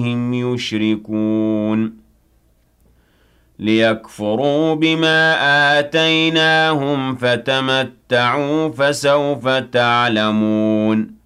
هم يشركون ليكفروا بما آتيناهم فتمتعوا فسوف تعلمون